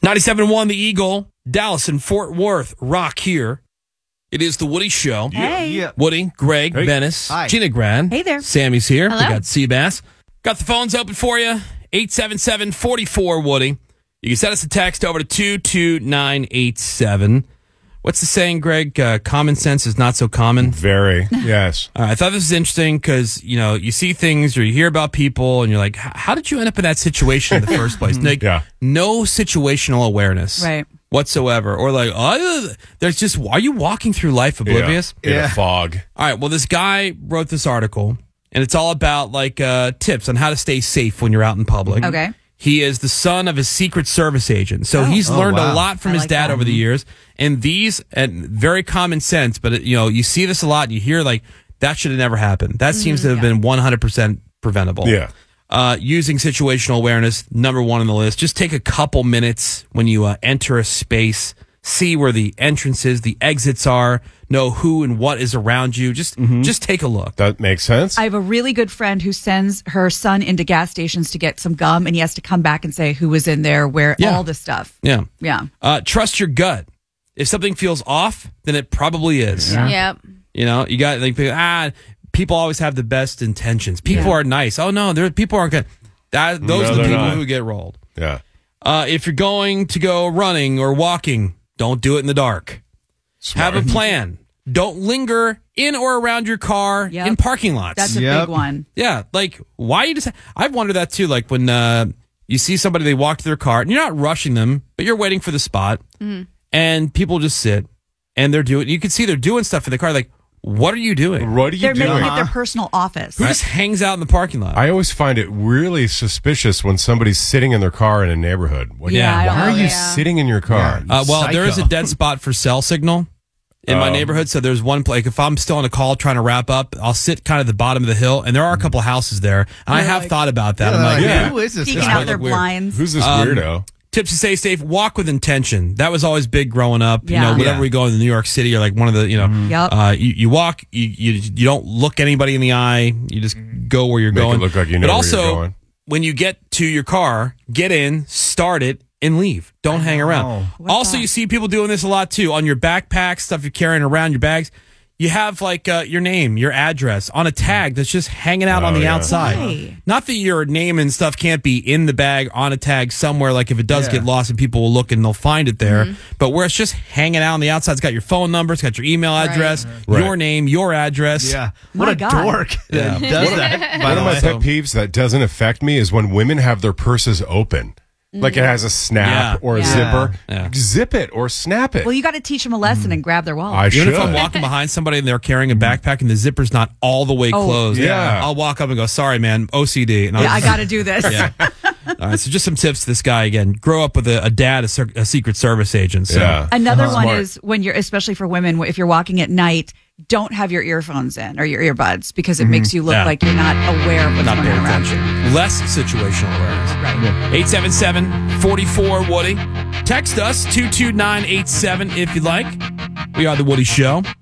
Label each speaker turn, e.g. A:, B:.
A: 97.1 The Eagle, Dallas and Fort Worth, rock here. It is the Woody Show.
B: Hey.
C: Yeah.
A: Woody, Greg,
C: Hey.
A: Dennis,
C: Hi.
A: Gina Gran.
B: Hey there.
A: Sammy's here.
B: Hello.
A: We got Seabass. Got the phones open for you. 877-44-Woody. You can send us a text over to 22987. What's the saying, Greg? Common sense is not so common.
C: Very, yes.
A: I thought this was interesting because, you see things or you hear about people and you're like, how did you end up in that situation in the first place? Like,
C: Yeah.
A: no situational awareness
B: Right.
A: whatsoever. Or like, there's just, are you walking through life oblivious?
C: In
D: Yeah.
C: a fog.
A: All right, well, this guy wrote this article and it's all about like tips on how to stay safe when you're out in public.
B: Okay.
A: He is the son of a Secret Service agent. So he's learned a
D: wow.
A: lot from
B: I
A: his
B: like
A: dad
B: that.
A: over the years. And very common sense, but you see this a lot and you hear like, that should have never happened. That seems to have been 100% preventable.
C: Yeah.
A: Using situational awareness, number one on the list. Just take a couple minutes when you enter a space, see where the entrances, the exits are, know who and what is around you. Just take a look.
C: That makes sense.
B: I have a really good friend who sends her son into gas stations to get some gum, and he has to come back and say who was in there, where
A: Yeah.
B: all the stuff.
A: Yeah.
B: Yeah.
A: Trust your gut. If something feels off, then it probably is.
B: Yeah.
E: Yep.
A: You got like people always have the best intentions. People are nice. Oh no, people aren't good. Those
C: No,
A: are the
C: they're
A: people
C: not.
A: who get rolled.
C: Yeah.
A: If you're going to go running or walking, don't do it in the dark.
C: Smart.
A: Have a plan. Don't linger in or around your car
B: Yep.
A: in parking lots.
B: That's a
D: Yep.
B: big one.
A: Yeah, like why you just? I've wondered that too. Like when you see somebody, they walk to their car, and you're not rushing them, but you're waiting for the spot, and people just sit and they're doing. You can see they're doing stuff in the car. Like, what are you doing?
C: What are you
B: They're
C: doing?
B: making it their personal office.
A: Who just hangs out in the parking lot?
C: I always find it really suspicious when somebody's sitting in their car in a neighborhood. What,
B: Yeah, I don't
C: why are
B: know.
C: you
E: Yeah.
C: sitting in your car?
D: Yeah.
A: Well, there is a
D: Psycho.
A: dead spot for cell signal in my neighborhood. So there's one place. If I'm still on a call trying to wrap up, I'll sit kind of at the bottom of the hill, and there are a couple of houses there. And I have thought about that. I'm like,
C: yeah.
D: Who is this
B: Peeking
D: guy?
B: out their
A: look weird.
B: blinds.
C: Who's this weirdo?
A: tips to stay safe: walk with intention. That was always big growing up.
B: Yeah.
A: Whenever
D: Yeah.
A: we go into New York City or like one of the,
B: Yep.
A: you walk, you don't look anybody in the eye. You just go where you're
C: Make
A: going.
C: it look like you know
A: but
C: where
A: also,
C: you're going.
A: when you get to your car, get in, start it, and leave. Don't hang around.
B: What's
A: Also,
B: that?
A: you see people doing this a lot too on your backpack, stuff you're carrying around, your bags. You have like your name, your address on a tag that's just hanging out on
C: Oh,
A: the
C: yeah.
A: outside.
B: Why?
A: Not that your name and stuff can't be in the bag on a tag somewhere. Like if it does
D: Yeah.
A: get lost and people will look and they'll find it there. But where it's just hanging out on the outside, it's got your phone number, it's got your email address,
C: Right.
A: your name, your address.
D: Yeah. What
B: My
D: a
B: God.
D: dork
A: Yeah.
D: that does that, by
C: One
D: the
C: of my
D: way.
C: pet peeves that doesn't affect me is when women have their purses open. Like it has a snap
A: Yeah.
C: or a
B: Yeah.
C: zipper.
A: Yeah.
C: Zip it or snap it.
B: Well, you got to teach them a lesson and grab their wallet.
C: I
A: Even
C: should.
A: if I'm walking behind somebody and they're carrying a backpack and the zipper's not all the way
B: Oh,
A: closed,
C: yeah.
A: I'll walk up and go, "Sorry, man, OCD." And I'll
B: I
A: just-
B: got to do this.
A: Yeah. All right. So just some tips to this guy again. Grow up with a dad, a Secret Service agent. So
C: Yeah.
B: Another one
C: Smart.
B: is when you're, especially for women, if you're walking at night, don't have your earphones in or your earbuds because it makes you look
A: Yeah.
B: like you're not aware of what's
A: not
B: going
A: paying
B: on around you.
A: attention. Less situational awareness.
B: Right.
A: 877-44-WOODY. Text us 22987 if you like. We are The Woody Show.